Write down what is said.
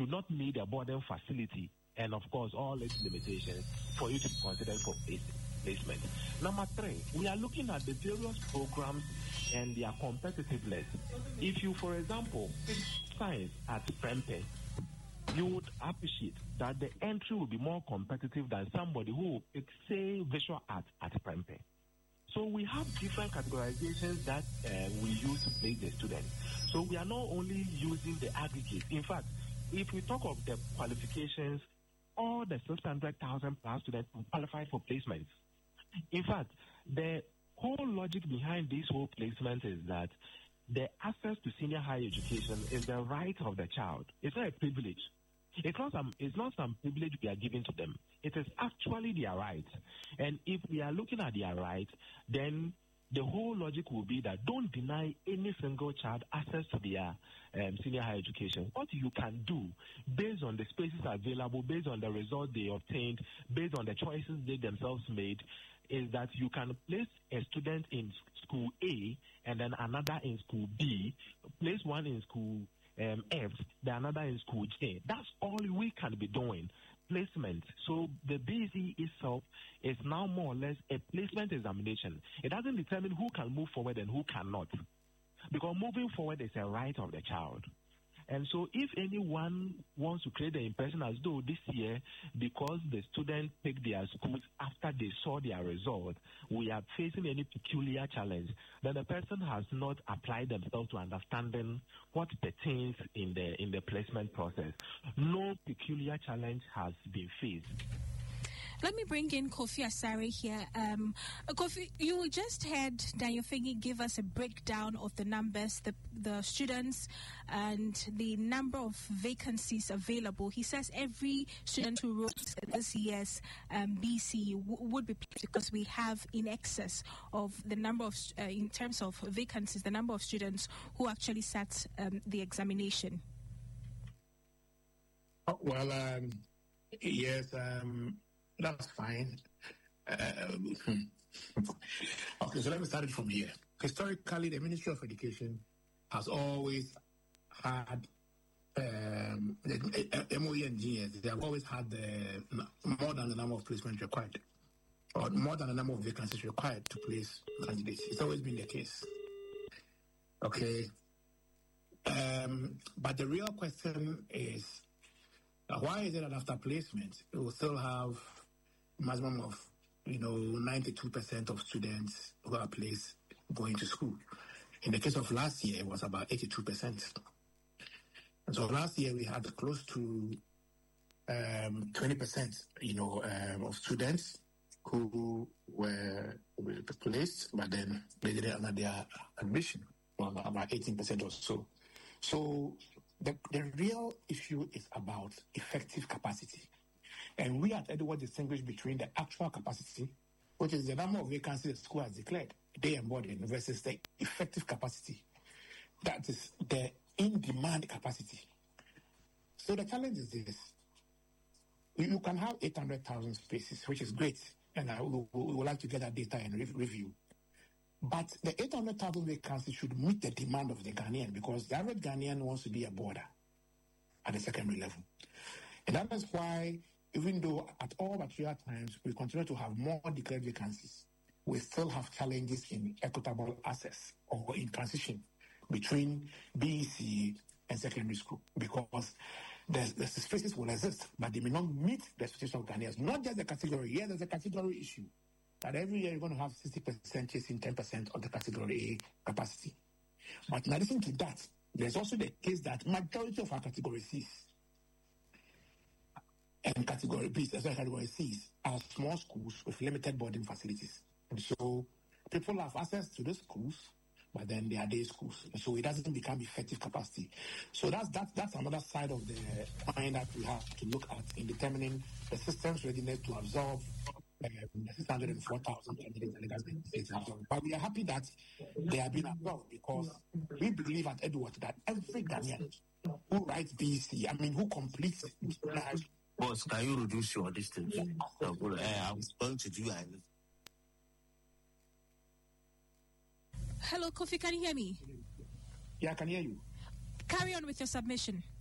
would not need a boarding facility, and of course all its limitations for you to be considered for placement. Number 3, we are looking at the various programs and their competitiveness. If you, for example, pick science at Prempeh, you would appreciate that the entry will be more competitive than somebody who will pick, say, visual art at Prempeh. So we have different categorizations that we use to place the students. So we are not only using the aggregate. In fact, if we talk of the qualifications, all the 600,000 plus students will qualify for placements. In fact, the whole logic behind this whole placement is that the access to senior higher education is the right of the child. It's not a privilege. It's not some privilege we are giving to them. It is actually their right. And if we are looking at their right, then the whole logic will be that don't deny any single child access to their senior higher education. What you can do, based on the spaces available, based on the results they obtained, based on the choices they themselves made, is that you can place a student in school A and then another in school B, place one in school F, the another in school J. That's all we can be doing. Placement. So the BECE itself is now more or less a placement examination. It doesn't determine who can move forward and who cannot, because moving forward is a right of the child. And so if anyone wants to create the impression as though this year, because the students picked their schools after they saw their result, we are facing any peculiar challenge, then the person has not applied themselves to understanding what pertains in the placement process. No peculiar challenge has been faced. Let me bring in Kofi Asare here. Kofi, you just heard Daniel Fengi give us a breakdown of the numbers, the students, and the number of vacancies available. He says every student who wrote this year's BECE would be placed because we have in excess of the number of, in terms of vacancies, the number of students who actually sat the examination. Yes, that's fine. Okay, so let me start it from here. Historically, the Ministry of Education has always had the MOE and GS. They have always had more than the number of placements required, or more than the number of vacancies required to place candidates. It's always been the case. Okay. But the real question is, why is it that after placement, we will still have maximum of 92% of students who are placed going to school? In the case of last year, it was about 82%. And so last year we had close to 20%, of students who were placed, but then they didn't honor their admission, about 18% or so. So the real issue is about effective capacity. And we at Edward distinguish between the actual capacity, which is the number of vacancies the school has declared, day and boarding, versus the effective capacity. That is the in-demand capacity. So the challenge is this. You can have 800,000 spaces, which is great, and we would like to get that data and review. But the 800,000 vacancies should meet the demand of the Ghanaian, because the average Ghanaian wants to be a boarder at the secondary level. And that is why, even though at all material times we continue to have more declared vacancies, we still have challenges in equitable access or in transition between BECE and secondary school, because the spaces will exist, but they may not meet the expectations of Ghanaians. Not just the category. Yeah, there's a category issue. That every year you're going to have 60% chasing 10% of the category A capacity. But in addition to that, there's also the case that majority of our category Cs and category Bs, as well as category Cs, are small schools with limited boarding facilities. And so people have access to the schools, but then they are day schools. And so it doesn't become effective capacity. So that's another side of the coin that we have to look at in determining the system's readiness to absorb 604,000 candidates. But we are happy that they have been absorbed, because we believe at Edward that every Ghanaian who writes BECE, who completes Boss, can you reduce your distance? I'm going to do it. Hello, Kofi, can you hear me? Yeah, I can hear you. Carry on with your submission.